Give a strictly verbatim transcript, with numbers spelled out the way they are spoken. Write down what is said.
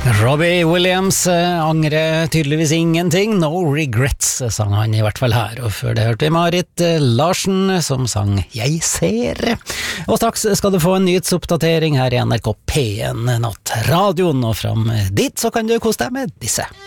Robbie Williams eh, angrer tydeligvis ingenting. No regrets, sang han i hvert fall her. Og før det hørte vi Marit eh, Larsen som sang Jeg ser. Og straks skal du få en nyhetsoppdatering her i N R K P en Nattradioen, og fram dit så kan du kose deg med disse.